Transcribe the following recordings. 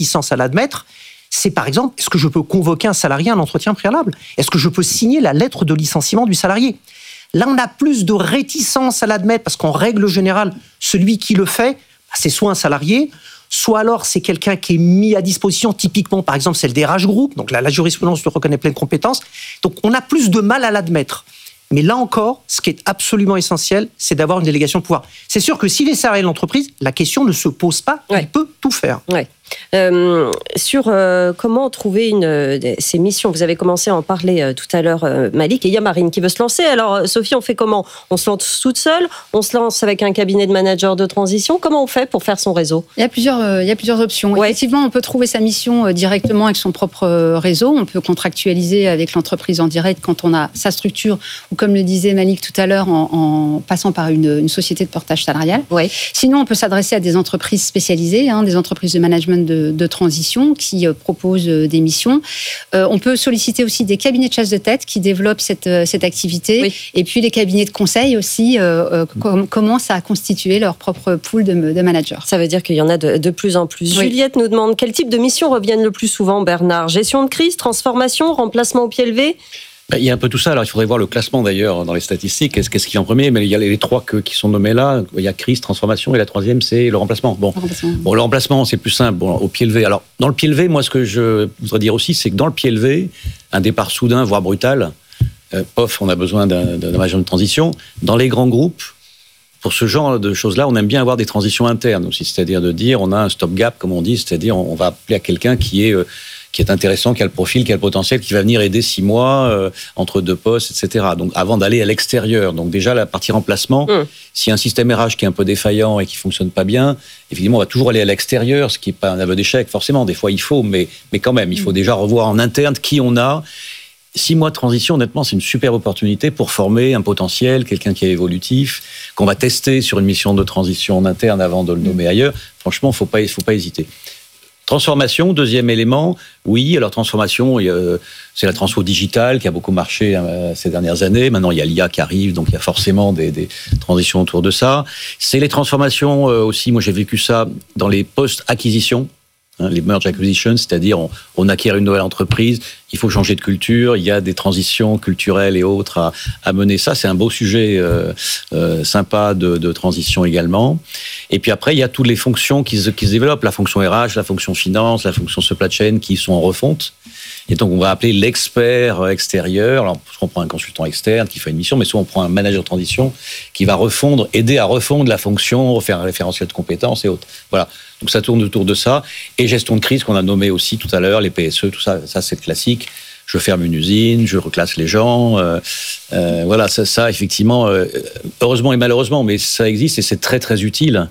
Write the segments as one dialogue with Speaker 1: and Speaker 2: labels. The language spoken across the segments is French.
Speaker 1: réticence à l'admettre, c'est par exemple, est-ce que je peux convoquer un salarié à un entretien préalable ? Est-ce que je peux signer la lettre de licenciement du salarié ? Là, on a plus de réticence à l'admettre parce qu'en règle générale, celui qui le fait, c'est soit un salarié, soit alors c'est quelqu'un qui est mis à disposition, typiquement par exemple celle des RH Group, donc la jurisprudence reconnaît pleine compétence, donc on a plus de mal à l'admettre. Mais là encore, ce qui est absolument essentiel, c'est d'avoir une délégation de pouvoir. C'est sûr que s'il est salarié de l'entreprise, la question ne se pose pas, il peut tout faire.
Speaker 2: Ouais. Sur comment trouver ces missions, vous avez commencé à en parler tout à l'heure, Malik, et il y a Marine qui veut se lancer. Alors Sophie, on fait comment ? On se lance toute seule ? On se lance avec un cabinet de managers de transition ? Comment on fait pour faire son réseau ?
Speaker 3: Il y a plusieurs options. Ouais. Effectivement, on peut trouver sa mission directement avec son propre réseau. On peut contractualiser avec l'entreprise en direct quand on a sa structure, ou comme le disait Malik tout à l'heure, en passant par une société de portage salarial.
Speaker 2: Ouais.
Speaker 3: Sinon, on peut s'adresser à des entreprises spécialisées, des entreprises de management de transition qui proposent des missions. On peut solliciter aussi des cabinets de chasse de tête qui développent cette activité. Oui. Et puis les cabinets de conseil aussi commencent à constituer leur propre pool de managers.
Speaker 2: Ça veut dire qu'il y en a de plus en plus. Oui. Juliette nous demande quel type de missions reviennent le plus souvent, Bernard ? Gestion de crise, transformation, remplacement au pied levé ?
Speaker 4: Il y a un peu tout ça. Alors, il faudrait voir le classement d'ailleurs dans les statistiques. Qu'est-ce qui est en premier ? Mais il y a les trois qui sont nommés là. Il y a crise, transformation, et la troisième, c'est le remplacement. Le remplacement, c'est plus simple. Au pied levé. Alors, dans le pied levé, moi, ce que je voudrais dire aussi, c'est que dans le pied levé, un départ soudain, voire brutal, on a besoin d'un manager de transition. Dans les grands groupes, pour ce genre de choses-là, on aime bien avoir des transitions internes aussi. C'est-à-dire de dire, on a un stop-gap, comme on dit. C'est-à-dire, on va appeler à quelqu'un qui est intéressant, qui a le profil, qui a le potentiel, qui va venir aider 6 mois entre 2 postes, etc. Donc, avant d'aller à l'extérieur. Donc, déjà, la partie remplacement, s'il y a un système RH qui est un peu défaillant et qui fonctionne pas bien, évidemment, on va toujours aller à l'extérieur, ce qui n'est pas un aveu d'échec, forcément. Des fois, il faut, mais quand même, il faut déjà revoir en interne qui on a. 6 mois de transition, honnêtement, c'est une super opportunité pour former un potentiel, quelqu'un qui est évolutif, qu'on va tester sur une mission de transition en interne avant de le nommer ailleurs. Franchement, faut pas hésiter. Transformation, deuxième élément, oui, alors transformation, c'est la transfo digitale qui a beaucoup marché ces dernières années. Maintenant, il y a l'IA qui arrive, donc il y a forcément des transitions autour de ça. C'est les transformations aussi, moi j'ai vécu ça dans les post-acquisitions, les merge acquisitions, c'est-à-dire on acquiert une nouvelle entreprise, il faut changer de culture, il y a des transitions culturelles et autres à mener. Ça, c'est un beau sujet sympa de transition également. Et puis après, il y a toutes les fonctions qui se développent, la fonction RH, la fonction finance, la fonction supply chain qui sont en refonte. Et donc, on va appeler l'expert extérieur. Alors, on prend un consultant externe qui fait une mission, mais soit on prend un manager de transition qui va aider à refondre la fonction, refaire un référentiel de compétences et autres. Voilà. Donc, ça tourne autour de ça. Et gestion de crise qu'on a nommé aussi tout à l'heure, les PSE, tout ça, c'est le classique. Je ferme une usine, je reclasse les gens. Voilà, ça effectivement, heureusement et malheureusement, mais ça existe et c'est très, très utile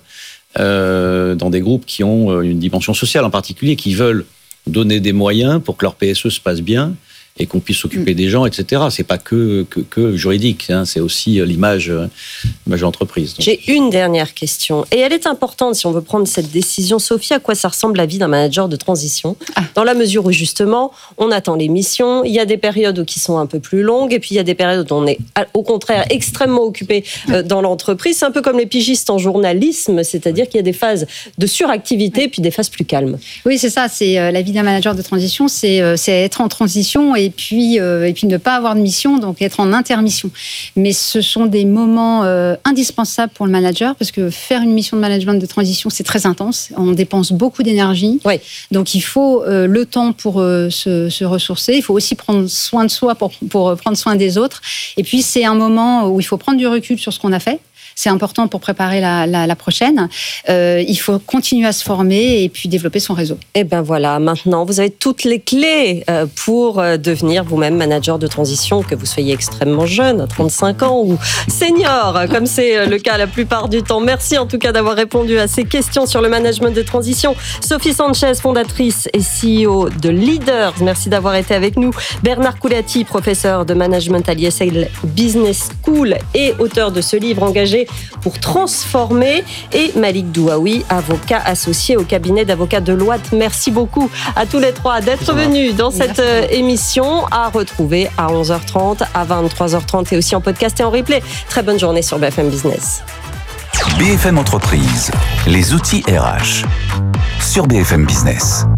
Speaker 4: dans des groupes qui ont une dimension sociale en particulier, qui veulent donner des moyens pour que leur PSE se passe bien et qu'on puisse s'occuper des gens, etc. C'est pas que juridique, c'est aussi l'image d'entreprise. Donc.
Speaker 2: J'ai une dernière question, et elle est importante si on veut prendre cette décision. Sophie, à quoi ça ressemble la vie d'un manager de transition ? Dans la mesure où, justement, on attend les missions, il y a des périodes qui sont un peu plus longues, et puis il y a des périodes où on est, au contraire, extrêmement occupé dans l'entreprise. C'est un peu comme les pigistes en journalisme, c'est-à-dire qu'il y a des phases de suractivité, puis des phases plus calmes.
Speaker 3: Oui, c'est ça, c'est la vie d'un manager de transition, c'est être en transition et puis ne pas avoir de mission, donc être en intermission. Mais ce sont des moments indispensables pour le manager, parce que faire une mission de management de transition, c'est très intense. On dépense beaucoup d'énergie.
Speaker 2: Oui.
Speaker 3: Donc, il faut le temps pour se ressourcer. Il faut aussi prendre soin de soi pour prendre soin des autres. Et puis, c'est un moment où il faut prendre du recul sur ce qu'on a fait. C'est important pour préparer la prochaine. Il faut continuer à se former et puis développer son réseau.
Speaker 2: Et ben voilà, maintenant, vous avez toutes les clés pour devenir vous-même manager de transition, que vous soyez extrêmement jeune, à 35 ans, ou senior, comme c'est le cas la plupart du temps. Merci en tout cas d'avoir répondu à ces questions sur le management de transition. Sophie Sanchez, fondatrice et CEO de Leaders, merci d'avoir été avec nous. Bernard Coulati, professeur de management à l'ISL Business School et auteur de ce livre engagé pour transformer, et Malik Douaoui, avocat associé au cabinet d'avocats Deloitte. Merci beaucoup à tous les trois d'être venus dans cette émission, à retrouver à 11h30, à 23h30 et aussi en podcast et en replay. Très bonne journée sur BFM Business.
Speaker 5: BFM Entreprise, les outils RH sur BFM Business.